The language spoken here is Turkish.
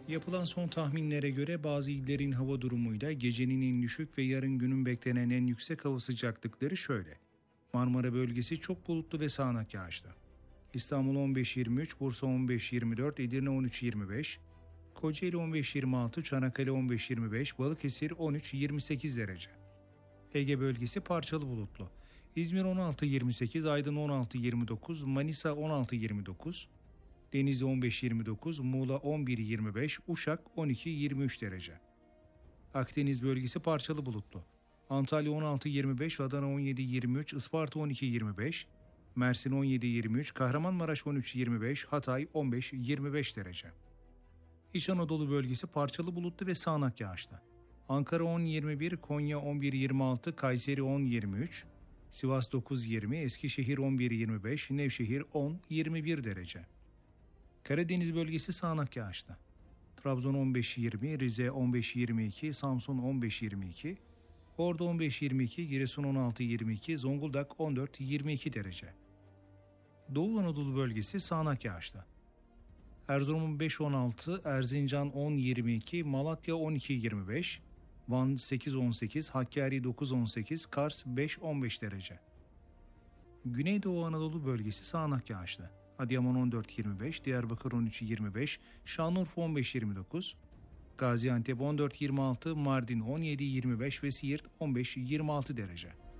Yapılan son tahminlere göre bazı illerin hava durumuyla gecenin en düşük ve yarın günün beklenen en yüksek hava sıcaklıkları şöyle. Marmara bölgesi çok bulutlu ve sağanak yağışlı. İstanbul 15-23, Bursa 15-24, Edirne 13-25, Kocaeli 15-26, Çanakkale 15-25, Balıkesir 13-28 derece. Ege bölgesi parçalı bulutlu. İzmir 16-28, Aydın 16-29, Manisa 16-29, Denizli 15-29, Muğla 11-25, Uşak 12-23 derece. Akdeniz bölgesi parçalı bulutlu. Antalya 16-25, Adana 17-23, Isparta 12-25, Mersin 17-23, Kahramanmaraş 13-25, Hatay 15-25 derece. İç Anadolu bölgesi parçalı bulutlu ve sağanak yağışlı. Ankara 10-21, Konya 11-26, Kayseri 10-23, Sivas 9-20, Eskişehir 11-25, Nevşehir 10-21 derece. Karadeniz bölgesi sağanak yağışlı. Trabzon 15-20, Rize 15-22, Samsun 15-22, Ordu 15-22, Giresun 16-22, Zonguldak 14-22 derece. Doğu Anadolu bölgesi sağanak yağışlı. Erzurum 5-16, Erzincan 10-22, Malatya 12-25, Van 8-18, Hakkari 9-18, Kars 5-15 derece. Güneydoğu Anadolu bölgesi sağanak yağışlı. Adıyaman 14-25, Diyarbakır 13-25, Şanlıurfa 15-29, Gaziantep 14-26, Mardin 17-25 ve Siirt 15-26 derece.